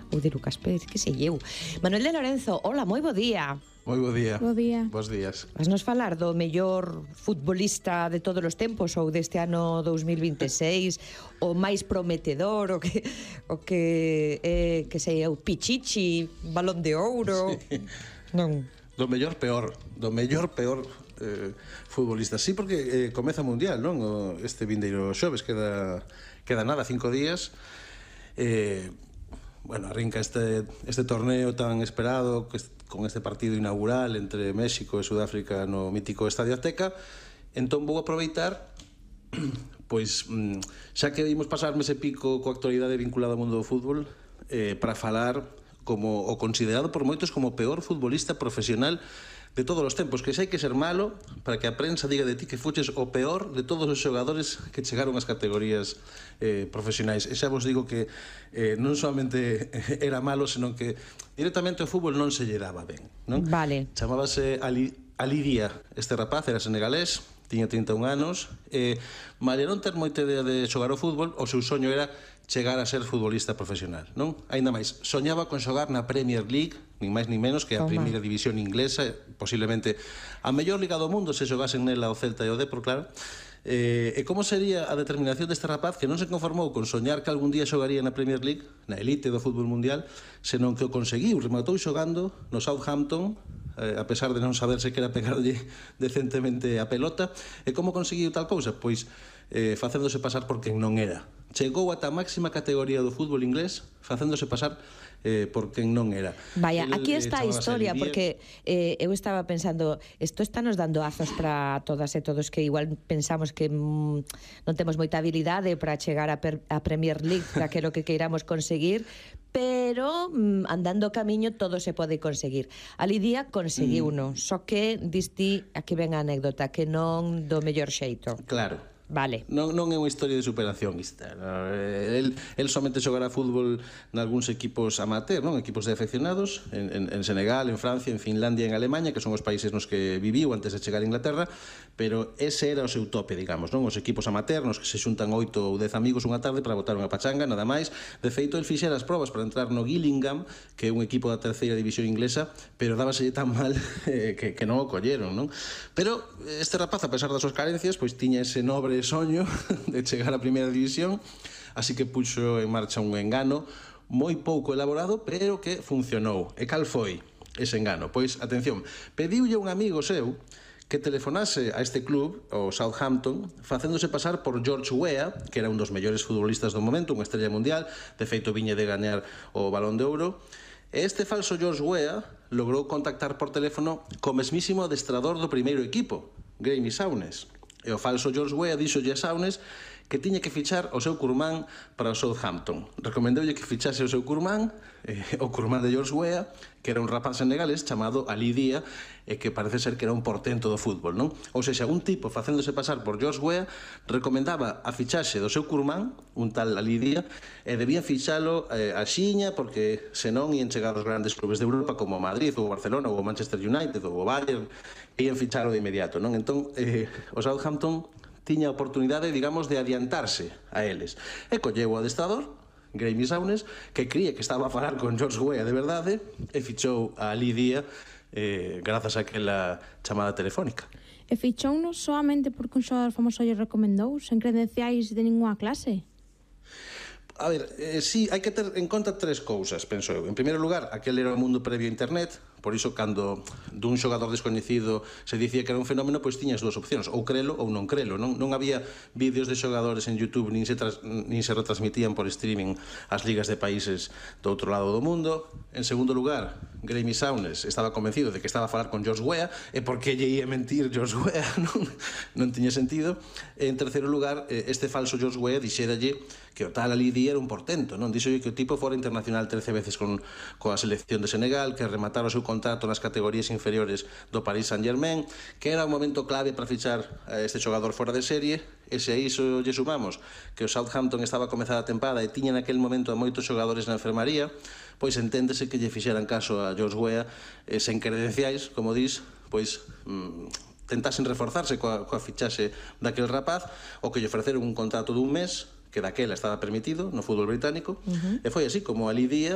ou de Lucas Pérez, que sei eu. Manuel de Lorenzo, hola, moi bo día. Moi bo día. Bo día. Bos días. Vas nos falar do mellor futbolista de todos os tempos ou deste ano 2026, o máis prometedor, o que sei eu, Pichichi, Balón de Ouro. Sí. Non. Do mellor peor futbolista. Sí, porque comeza o Mundial, non? Este vindeiro xoves, queda nada, 5 días. Bueno, arrinca este torneo tan esperado, con este partido inaugural entre México e Sudáfrica no mítico Estadio Azteca. Entón vou aproveitar, pois, xa que vimos pasar mes e pico coa actualidade vinculada ao mundo do fútbol, para falar como o considerado por moitos como o peor futbolista profesional de todos os tempos, que xa hai que ser malo para que a prensa diga de ti que fuches o peor de todos os xogadores que chegaron ás categorías profesionais. E xa vos digo que non solamente era malo, senón que directamente o fútbol non se lle daba ben, non? Vale. Chamábase Ali Dia, este rapaz, era senegalés, tiña 31 anos, malia non ter moita idea de xogar o fútbol, o seu soño era chegar a ser futbolista profesional, non? Ainda máis, soñaba con xogar na Premier League, nin máis nin menos que a primeira división inglesa, posiblemente a mellor liga do mundo se xogasen nela o Celta e o Depor, claro. E como sería a determinación deste rapaz que non se conformou con soñar que algún día xogaría na Premier League, na elite do fútbol mundial, senón que o conseguiu, rematou xogando no Southampton, a pesar de non saberse que era pegarlle decentemente a pelota. E como conseguiu tal cousa? Pois facéndose pasar por quen non era. Chegou ata a máxima categoría do fútbol inglés facéndose pasar por quen non era. Vaya, aquí está a historia, porque eu estaba pensando, isto está nos dando azos para todas e todos que igual pensamos que non temos moita habilidade para chegar a Premier League, para aquilo que queiramos conseguir, pero andando o camiño todo se pode conseguir. A Lidia conseguiu uno, só que diste, aquí ven a anécdota, que non do mellor xeito. Claro. Vale. Non é unha historia de superación esta. El somente xogará fútbol nalgúns equipos amateur, non? Equipos de afeccionados en Senegal, en Francia, en Finlandia, en Alemanha, que son os países nos que viviu antes de chegar a Inglaterra, pero ese era o seu tope, digamos, non? Os equipos amateur nos que se xuntan 8 ou 10 amigos unha tarde para botar unha pachanga, nada máis. De feito, el fixera as probas para entrar no Gillingham, que é un equipo da terceira división inglesa, pero dábaselle tan mal que non o colleron, non? Pero este rapaz, a pesar das súas carencias, pois tiña ese nobre soño de chegar á primeira división, así que puxo en marcha un engano moi pouco elaborado, pero que funcionou. E cal foi ese engano? Pois, atención, pediulle un amigo seu que telefonase a este club, o Southampton, facéndose pasar por George Weah, que era un dos mellores futbolistas do momento, unha estrella mundial, de feito viña de gañar o Balón de Ouro. E este falso George Weah logrou contactar por teléfono co mesmísimo adestrador do primeiro equipo, Graeme Souness. E o falso George Weah díxolle a Souness que tiña que fichar o seu curmán para o Southampton. Recomendoulle que fichase o seu curmán, o curmán de George Weah, que era un rapaz senegalés chamado Ali Dia, e que parece ser que era un portento do fútbol, non? Ou seja, un tipo facéndose pasar por George Weah recomendaba a fichaxe do seu curmán, un tal Ali Dia, e debían fichalo a xiña, porque senón ian chegar os grandes clubes de Europa como o Madrid, ou o Barcelona, ou o Manchester United, ou o Bayern, e ian fichalo de inmediato, non? Entón, o Southampton tiña a oportunidade, digamos, de adiantarse a eles. E colleu o adestrador, Graeme Souness, que cría que estaba a falar con George Weah de verdade, e fichou a Ali Dia grazas a aquela chamada telefónica. E fichounos soamente porque un xogador famoso lle recomendou, sen credenciais de ninguna clase? A ver, sí, hai que ter en conta tres cousas, penso eu. En primeiro lugar, aquel era o mundo previo a internet, por iso cando dun xogador descoñecido se dicía que era un fenómeno, pois tiñas dúas opcións, ou crelo ou non crelo, non había vídeos de xogadores en YouTube, nin se retransmitían por streaming as ligas de países do outro lado do mundo. En segundo lugar, Graeme Souness estaba convencido de que estaba a falar con George Weah, e por que lle ia mentir George Weah, non tiña sentido. E en terceiro lugar, este falso George Weah dixéralle que o tal Ali Dia era un portento, non? Dixolle que o tipo fora internacional 13 veces coa selección de Senegal, que rematara o seu contrato nas categorías inferiores do Paris Saint-Germain, que era un momento clave para fichar a este xogador fora de serie, e se a iso lle sumamos que o Southampton estaba a comezar a tempada e tiña naquel momento a moitos xogadores na enfermaría, pois enténdese que lle fixeran caso a George Weah sen credenciais, como dis, pois tentasen reforzarse coa fichaxe daquel rapaz, o que lle ofreceron un contrato dun mes, que daquela estaba permitido no fútbol británico, e foi así como Ali Dia